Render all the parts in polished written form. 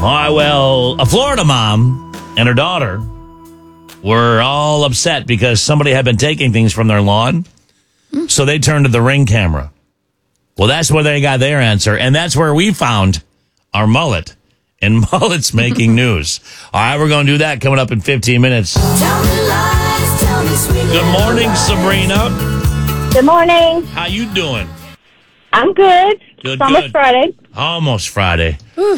All right, well, a Florida mom and her daughter were all upset because somebody had been taking things from their lawn. So they turned to the Ring camera. Well, that's where they got their answer. And that's where we found our mullet. And mullet's making news. All right, we're going to do that coming up in 15 minutes. Tell me lies, tell me sweet Good morning, Sabrina. Good morning. How you doing? I'm good. Good, It's almost good. Friday. Almost Friday.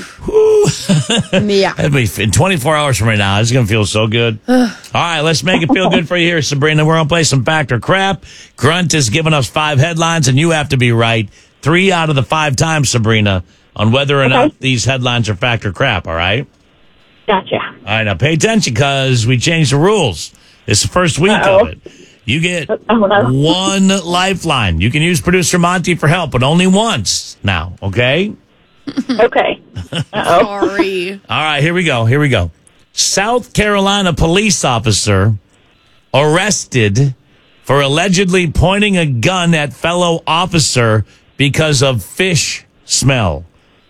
Yeah. That'd be in 24 hours from right now. It's going to feel so good. All right, let's make it feel good for you here, Sabrina. We're going to play some fact or crap. Grunt is giving us 5 headlines, and you have to be right 3 out of the 5 times, Sabrina, on whether or not these headlines are fact or crap, all right? Gotcha. All right, now pay attention because we changed the rules. It's the first week of it. You get one lifeline. You can use producer Monty for help, but only once now, okay? Okay. Sorry. All right, here we go. South Carolina police officer arrested for allegedly pointing a gun at fellow officer because of fish smell.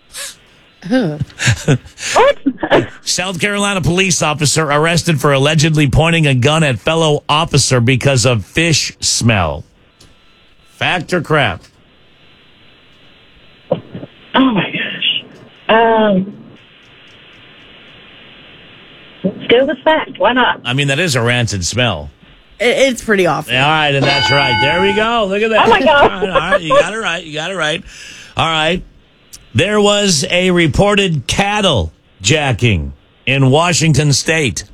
What? South Carolina police officer arrested for allegedly pointing a gun at fellow officer because of fish smell. Fact or crap? Oh my gosh. Let's go with fact. Why not? I mean, that is a rancid smell. It's pretty awful. All right, and that's right. There we go. Look at that. Oh, my God. All right, you got it right. All right. There was a reported cattle jacking in Washington State.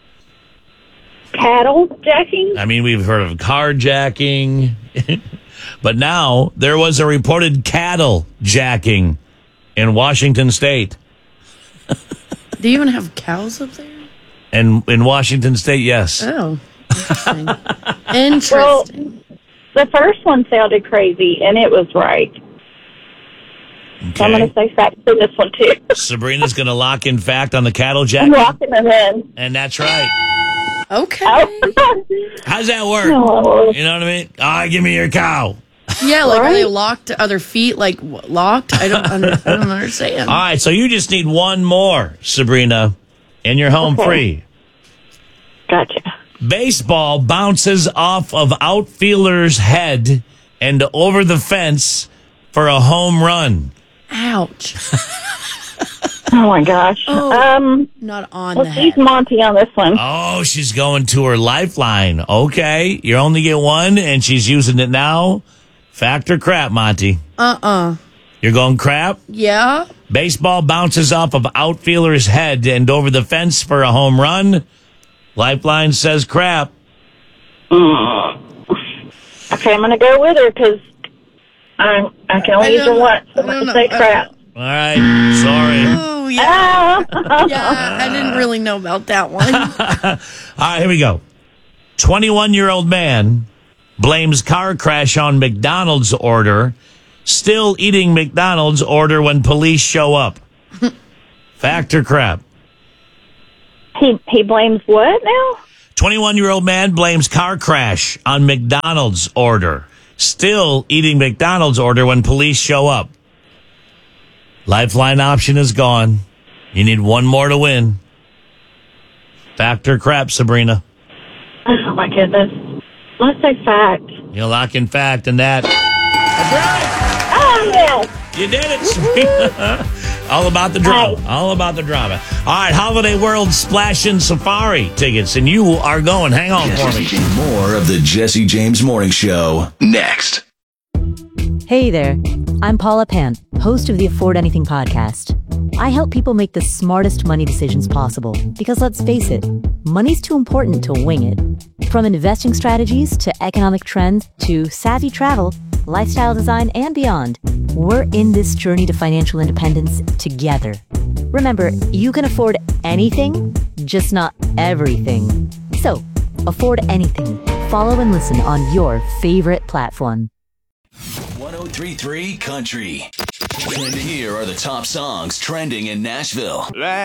Cattle jacking? I mean, we've heard of carjacking, but now there was a reported cattle jacking in Washington State. Do you even have cows up there? And in Washington State, yes. Oh, interesting. Interesting. The first one sounded crazy, and it was right. So I'm going to say fact for this one, too. Sabrina's going to lock in fact on the cattle I'm jacking, locking them in. and that's right. Okay. How's that work? Oh. You know what I mean? All right, give me your cow. Yeah, like are Right? they locked to other feet? Like locked? I don't understand. All right, so you just need one more, Sabrina, and you're home Okay. free. Gotcha. Baseball bounces off of outfielder's head and over the fence for a home run. Ouch. Oh, my gosh. Oh. Not on the Let's use head. Monty on this one. Oh, she's going to her lifeline. Okay, you only get one, and she's using it now. Fact or crap, Monty? You're going crap? Yeah. Baseball bounces off of outfielder's head and over the fence for a home run. Lifeline says crap. Okay, I'm going to go with her because I can only use her once. So I'm going to say crap. All right, sorry. Oh, yeah. Ah. Yeah, I didn't really know about that one. All right, here we go. 21-year-old man blames car crash on McDonald's order, still eating McDonald's order when police show up. Fact or crap? He blames what now? 21-year-old man blames car crash on McDonald's order, still eating McDonald's order when police show up. Lifeline option is gone. You need one more to win. Fact or crap, Sabrina? Oh, my goodness. Let's say fact. You lock in fact, and that. That's right. Oh, yes. You did it, Sabrina. All about the drama. Right. All about the drama. All right, Holiday World Splash and Safari tickets, and you are going. Hang on for me. More of the Jesse James Morning Show next. Hey there, I'm Paula Pant, host of the Afford Anything podcast. I help people make the smartest money decisions possible because let's face it, money's too important to wing it. From investing strategies to economic trends to savvy travel, lifestyle design, and beyond, we're in this journey to financial independence together. Remember, you can afford anything, just not everything. So, afford anything. Follow and listen on your favorite platform. 1033 Country. And here are the top songs trending in Nashville.